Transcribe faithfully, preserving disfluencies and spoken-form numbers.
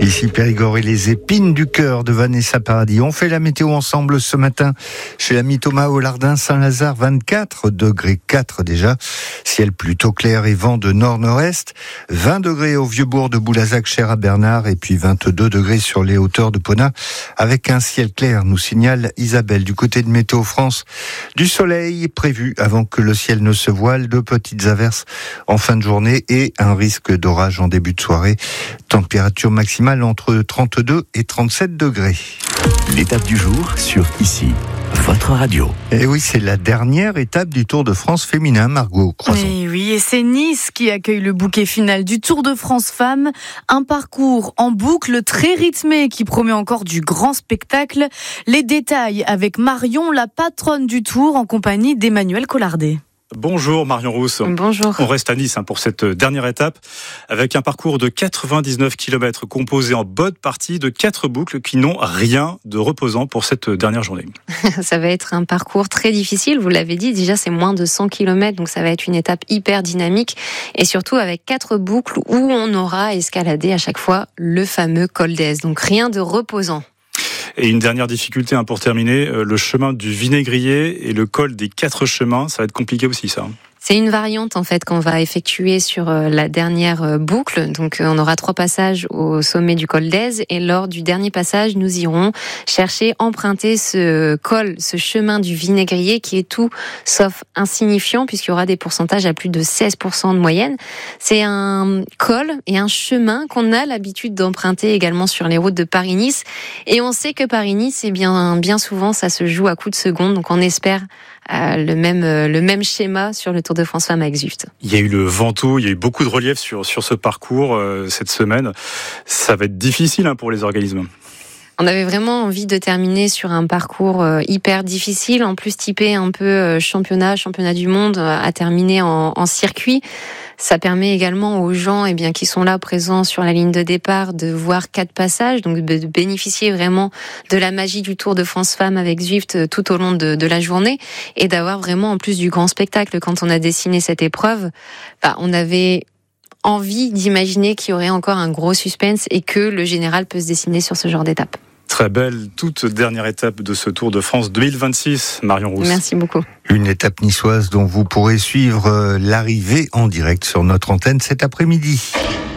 Ici Périgord et les épines du cœur de Vanessa Paradis. On fait la météo ensemble ce matin chez l'ami Thomas au Lardin Saint-Lazare, vingt-quatre degrés quatre déjà. Ciel plutôt clair et vent de nord-nord-est. vingt degrés au Vieux-Bourg de Boulazac, Cher à Bernard, et puis vingt-deux degrés sur les hauteurs de Pona avec un ciel clair, nous signale Isabelle. Du côté de Météo France, du soleil prévu avant que le ciel ne se voile, de petites averses en fin de journée et un risque d'orage en début de soirée. Température maximale entre trente-deux et trente-sept degrés. L'étape du jour sur Ici, votre radio. Et oui, c'est la dernière étape du Tour de France féminin, Margot Croison. Et oui, et c'est Nice qui accueille le bouquet final du Tour de France Femmes. Un parcours en boucle très rythmé qui promet encore du grand spectacle. Les détails avec Marion, la patronne du Tour, en compagnie d'Emmanuel Collardet. Bonjour Marion Rousse. Bonjour. On reste à Nice hein, pour cette dernière étape avec un parcours de quatre-vingt-dix-neuf kilomètres composé en bonne partie de quatre boucles qui n'ont rien de reposant pour cette dernière journée. Ça va être un parcours très difficile, vous l'avez dit, déjà c'est moins de cent kilomètres, donc ça va être une étape hyper dynamique et surtout avec quatre boucles où on aura escaladé à chaque fois le fameux col d'Èze, donc rien de reposant. Et une dernière difficulté hein, pour terminer, euh, le chemin du Vinaigrier et le col des Quatre Chemins, ça va être compliqué aussi ça. C'est une variante en fait qu'on va effectuer sur la dernière boucle. Donc on aura trois passages au sommet du col d'Èze et lors du dernier passage, nous irons chercher, emprunter ce col, ce chemin du Vinaigrier qui est tout sauf insignifiant puisqu'il y aura des pourcentages à plus de seize pour cent de moyenne. C'est un col et un chemin qu'on a l'habitude d'emprunter également sur les routes de Paris-Nice. Et on sait que Paris-Nice, eh bien, bien souvent, ça se joue à coups de seconde. Donc on espère euh, le même, euh, le même schéma sur le Tour de France Femmes avec Zwift. Il y a eu le Ventoux, il y a eu beaucoup de relief sur, sur ce parcours euh, cette semaine. Ça va être difficile hein, pour les organismes. On avait vraiment envie de terminer sur un parcours hyper difficile, en plus typé un peu championnat, championnat du monde, à terminer en, en circuit. Ça permet également aux gens eh bien, qui sont là présents sur la ligne de départ de voir quatre passages, donc de bénéficier vraiment de la magie du Tour de France Femmes avec Zwift tout au long de, de la journée et d'avoir vraiment en plus du grand spectacle. Quand on a dessiné cette épreuve, bah, on avait envie d'imaginer qu'il y aurait encore un gros suspense et que le général peut se dessiner sur ce genre d'étape. Très belle, toute dernière étape de ce Tour de France deux mille vingt-six, Marion Rousse. Merci beaucoup. Une étape niçoise dont vous pourrez suivre l'arrivée en direct sur notre antenne cet après-midi.